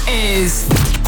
is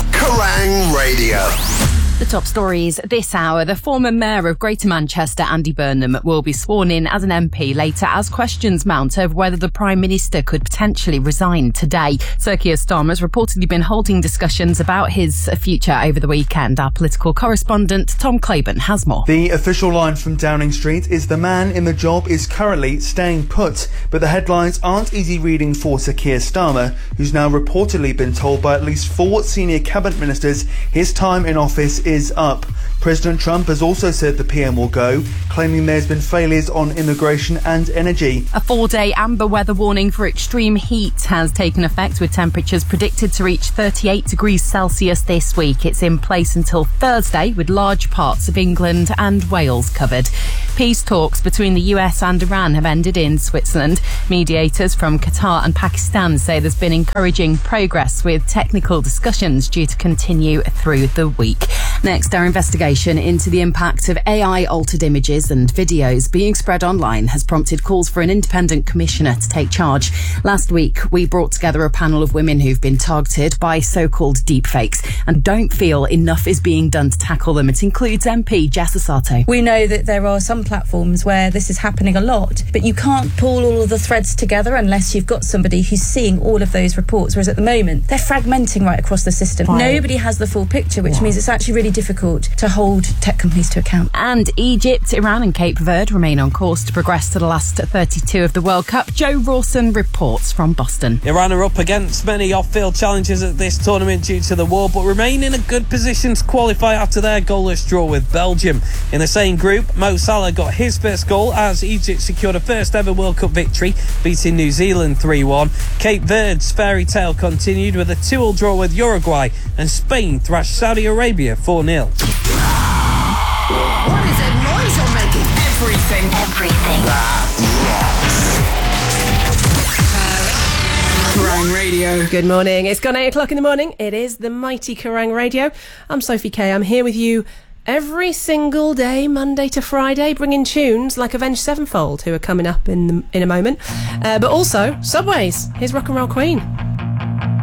Kerrang Radio. The top stories this hour. The former Mayor of Greater Manchester, Andy Burnham, will be sworn in as an MP later as questions mount over whether the Prime Minister could potentially resign today. Sir Keir Starmer has reportedly been holding discussions about his future over the weekend. Our political correspondent, Tom Claiborne, has more. The official line from Downing Street is the man in the job is currently staying put. But the headlines aren't easy reading for Sir Keir Starmer, who's now reportedly been told by at least 4 senior cabinet ministers his time in office is up. President Trump has also said the PM will go, claiming there's been failures on immigration and energy. A 4-day amber weather warning for extreme heat has taken effect, with temperatures predicted to reach 38 degrees Celsius this week. It's in place until Thursday, with large parts of England and Wales covered. Peace talks between the US and Iran have ended in Switzerland. Mediators from Qatar and Pakistan say there's been encouraging progress, with technical discussions due to continue through the week. Next, our investigation into the impact of AI-altered images and videos being spread online has prompted calls for an independent commissioner to take charge. Last week, we brought together a panel of women who've been targeted by so-called deepfakes and don't feel enough is being done to tackle them. It includes MP Jess Asato. We know that there are some platforms where this is happening a lot, but you can't pull all of the threads together unless you've got somebody who's seeing all of those reports, whereas at the moment, they're fragmenting right across the system. Right. Nobody has the full picture, which means it's actually really difficult to hold tech companies to account. And Egypt, Iran and Cape Verde remain on course to progress to the last 32 of the World Cup. Joe Rawson reports from Boston. Iran are up against many off-field challenges at this tournament due to the war, but remain in a good position to qualify after their goalless draw with Belgium. In the same group, Mo Salah got his first goal as Egypt secured a first ever World Cup victory, beating New Zealand 3-1. Cape Verde's fairy tale continued with a 2-2 draw with Uruguay, and Spain thrashed Saudi Arabia 4-0. What is that noise you're making? Everything. That rocks. Kerrang Radio. Good morning. It's gone 8 o'clock in the morning. It is the mighty Kerrang Radio. I'm Sophie Kay. I'm here with you every single day, Monday to Friday, bringing tunes like Avenged Sevenfold, who are coming up in a moment. But also, Subways. Here's Rock and Roll Queen.